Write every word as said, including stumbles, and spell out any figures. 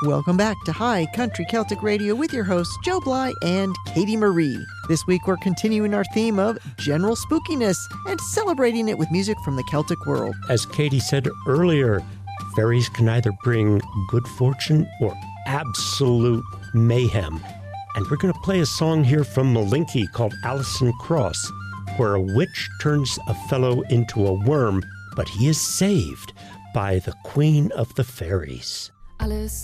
Welcome back to High Country Celtic Radio with your hosts Joe Bly and Katie Marie. This week we're continuing our theme of general spookiness and celebrating it with music from the Celtic world. As Katie said earlier, fairies can either bring good fortune or absolute mayhem. And we're going to play a song here from Malinky called Alison Cross, where a witch turns a fellow into a worm, but he is saved by the Queen of the Fairies. Alice